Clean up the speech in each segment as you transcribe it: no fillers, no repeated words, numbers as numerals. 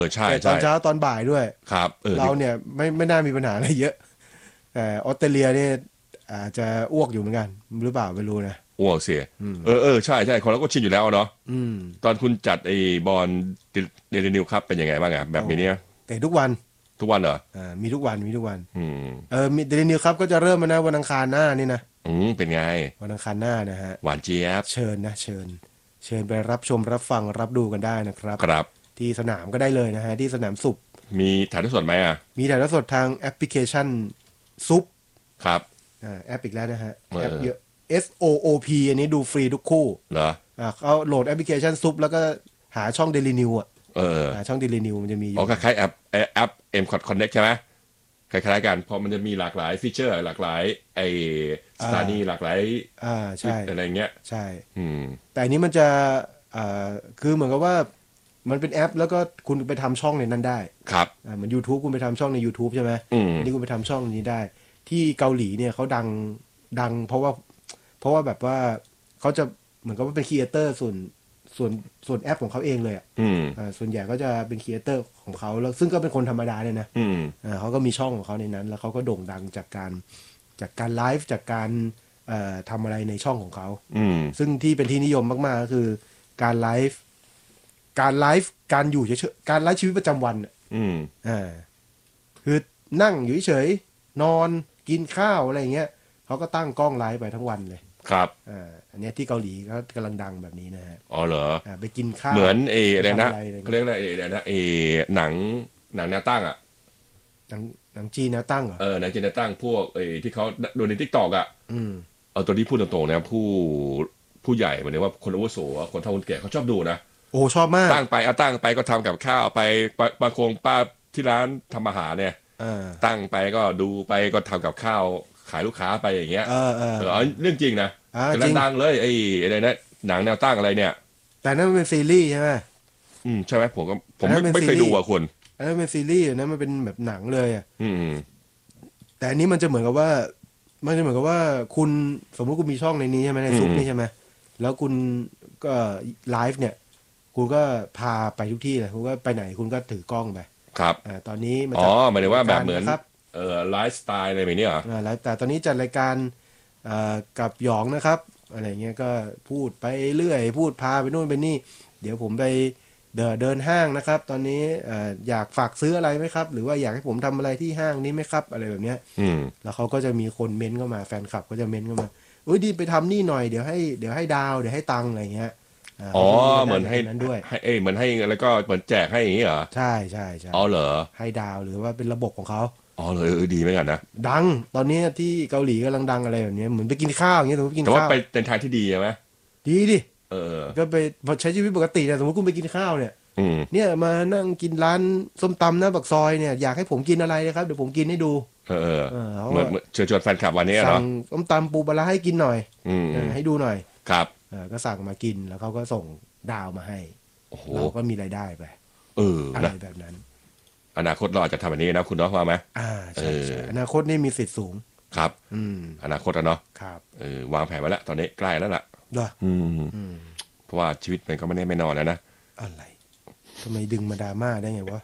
ใช่เตะตอใช่นเช้าตอนบ่ายด้วยครับเราเนี่ยไม่น่ามีปัญหาอะไรเยอะแต่ออสเตรเลียเนี่ยอาจจะอ้วกอยู่เหมือนกันหรือเปล่าไม่รู้นะอ้วกเสียอืมใช่ใช่คนเราก็ชินอยู่แล้วเนาะอืมตอนคุณจัดไอ้บอลเดลินิวครับเป็นยังไงบ้างอะแบบโอ้นี้เนี่ยเตะทุกวันทุกวันเหรอมีทุกวันมีทุกวันอืมมีเดลินิวครับก็จะเริ่มมานะวันอังคารหน้านี่นะเป็นไงวันอังคารหน้านะฮะหวานเจี๊ยบเชิญนะเชิญไปรับชมรับฟังรับดูกันได้นะครับครับที่สนามก็ได้เลยนะฮะที่สนามสุบมีถ่ายทอดสดไหมอ่ะมีถ่ายทอดสดทางแอปพลิเคชันซุปครับแอปอีกแล้วนะฮะเออแอปเยอะ SOOP อันนี้ดูฟรีทุกคู่เหรอเขาโหลดแอปพลิเคชันซุปแล้วก็หาช่อง Daily New อ่ะเออหาช่อง Daily New มันจะมีอยู่คล้ายๆแอป M Connect ใช่ไหมคล้ายๆกันเพราะมันจะมีหลากหลายฟีเจอร์หลากหลายไอสถานีหลากหลายใช่อะไรเงี้ยใช่อืมแต่อันนี้มันจะอ่าคือเหมือนกับว่ามันเป็นแอปแล้วก็คุณไปทำช่องในนั้นได้ครับเหมือน YouTube คุณไปทำช่องใน YouTube ใช่ไหมอันนี้คุณไปทำช่องนี้ได้ที่เกาหลีเนี่ยเขาดังเพราะว่าแบบว่าเขาจะเหมือนกับว่าเป็นครีเอเตอร์ส่วนแอปของเขาเองเลยส่วนใหญ่ก็จะเป็นครีเอเตอร์ของเขาแล้วซึ่งก็เป็นคนธรรมดาเลยนะเขาก็มีช่องของเขาในนั้นแล้วเขาก็โด่งดังจากการไลฟ์จากการทำอะไรในช่องของเขาซึ่งที่เป็นที่นิยมมากๆก็คือการไลฟ์การอยู่เฉยๆการไลฟ์ชีวิตประจำวันอ่าคือนั่งอยู่เฉยๆนอนกินข้าวอะไรอย่างเงี้ยเขาก็ตั้งกล้องไลฟ์ไปทั้งวันเลยครับอันเนี้ยที่เกาหลีก็กำลังดังแบบนี้นะฮะอ๋อเหรอไปกินข้าวเหมือนไปอะไรนะทำอะไรอะไรเขาเรียกอะไรอะไรนะหนังแนวตั้งอ่ะหนังจีนแนวตั้งเหรอหนังจีนแนวตั้งพวกที่เขาดูในทิกตอกอ่ะอืมเอาตัวนี้พูดตรงๆนะผู้ใหญ่หมายถึงว่าคนอาวุโสคนเฒ่าคนแก่เขาชอบดูนะโอ้ชอบมากตั้งไปก็ทำกับข้าวไปบางคงป้าที่ร้านทำอาหารเนี่ยอ่าตั้งไปก็ดูไปก็ทำกับข้าวขายลูกค้าไปอย่างเงี้ยเออเรื่องจริงนะกำจริงลังดังเลยอะไรนะหนังแนวตั้งอะไรเนี่ยแต่นั่นมันเป็นซีรีส์ใช่ไหมใช่ไหมผมอันนั้นเป็นไม่เคยดูซีรีส์อ่ะคุณอันนั้นเป็นซีรีส์อันนั้นมันเป็นแบบหนังเลยอ่ะอืมแต่อันนี้มันจะเหมือนกับว่าคุณสมมติคุณมีช่องในนี้ใช่ไหมในซุปนี่ใช่ไหมแล้วคุณก็ไลฟ์เนี่ยคุณก็พาไปทุกที่เลยคุณก็ไปไหนคุณก็ถือกล้องไปครับตอนนี้มาอ๋อจัดหมายถึงว่าแบรายการบเหมือนนะครับไลฟ์สไตล์อะไรแบบนี้เหรอไลฟ์แต่ตอนนี้จัดรายการกับหยองนะครับอะไรเงี้ยก็พูดไปเรื่อยพูดพาไปนู่นไปนี่เดี๋ยวผมไปเดินห้างนะครับตอนนี้อยากฝากซื้ออะไรไหมครับหรือว่าอยากให้ผมทำอะไรที่ห้างนี้ไหมครับอะไรแบบเนี้ยแล้วเขาก็จะมีคนเม้นเข้ามาแฟนคลับก็จะเม้นเข้ามาอุ้ยดีไปทำนี่หน่อยเดี๋ยวให้ดาวเดี๋ยวให้ตังค์อะไรเงี้ยอ๋อเขาก็มีเหมือนในนั้นด้วยให้เหมือนให้แล้วก็เหมือนแจกให้อย่างนี้เหรอใช่ใช่ใช่อ๋อเหรอให้ดาวหรือว่าเป็นระบบของเขาอ๋อเลยดีเหมือนกันนะดังตอนนี้ที่เกาหลีกำลังดังอะไรแบบเนี้ยเหมือนไปกินข้าวอย่างเงี้ยสมมติไปกิแต่ว่านข้าวไปในทางที่ดีใช่ไหมดีดิเออก็ไปใช้ชีวิตปกติเนี่ยสมมติคุณไปกินข้าวเนี่ยอืมเนี่ยมานั่งกินร้านส้มตำหน้าปากซอยเนี่ยอยากให้ผมกินอะไรนะครับเดี๋ยวผมกินให้ดูเขาเหมือนเชิญชวนแฟนคลับวันนี้สั่งเนาะส้มตำปูปลาร้าให้กินหน่อยอืมให้ดูหน่อยครับก็สั่งมากินแล้วเขาก็ส่งดาวมาให้โอ้โหเราก็มีรายได้ไปอะไรนะแบบนั้นอนาคตเราอาจจะทำแบบนี้นะคุณเนาะว่าไหมใช่ใช่อนาคตนี่มีสิทธิ์สูงครับอนาคตอะเนาะครับวางแผนไว้แล้วตอนนี้ใกล้แล้วล่ะเหรอเพราะว่าชีวิตมันก็ไม่แน่ไม่นอนแล้วนะอะไรทำไมดึงมาดราม่าได้ไงวะ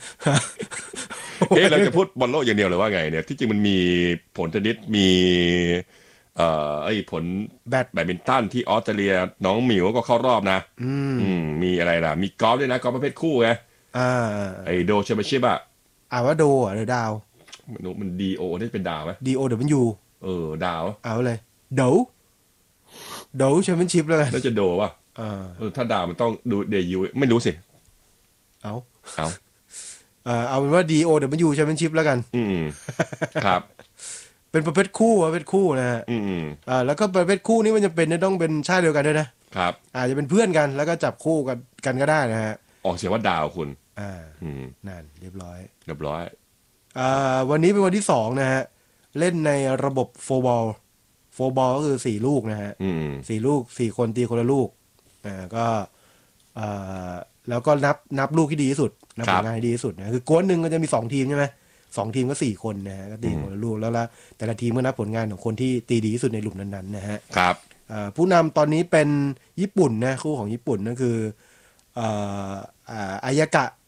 เราจะพูดบอลโลกอย่างเดียวหรือว่าไงเนี่ยที่จริงมันมีผลเทนนิสมีผลแบดแบดมินตันที่ออสเตรเลียน้องหมิวก็เข้ารอบนะมีอะไรล่ะมีกอล์ฟด้วยนะกอล์ฟประเภทคู่ไงอ่าโดแชมเปี้ยนชิพอะว่าโดหรือดาวมันดีโอนี่เป็นดาวไหม DOW ดาวเอาเลยเดาแชมเปี้ยนชิพแล้วกันน่าจะโดว่ะถ้าดาวมันต้องดูเดยูไม่รู้สิเอาเอาเอาเป็นว่า DOW แชมเปี้ยนชิพแล้วกันครับเป็นประเภทคู่นะฮะแล้วก็ประเภทคู่นี้มันจะเป็นต้องเป็นชาติเดียวกันด้วยนะครับอาจจะเป็นเพื่อนกันแล้วก็จับคู่กันก็ได้นะฮะออกเสียงว่าดาวคุณนั่นเรียบร้อยวันนี้เป็นวันที่2นะฮะเล่นในระบบโฟร์บอลก็คือ4 ลูกนะฮะ4 ลูก 4 คนตีคนละลูกก็แล้วก็นับลูกที่ดีที่สุดนับผลงานที่ดีที่สุดนะคือกวนหนึ่งก็จะมี2 ทีมใช่ไหม2 ทีมก็4 คนนะฮะก็ตีคนละลูกแล้วแต่ละทีมก็นับผลงานของคนที่ตีดีที่สุดในหลุมนั้นๆนะฮะครับผู้นำตอนนี้เป็นญี่ปุ่นนะคู่ของญี่ปุ่นนั่นคืออายากะ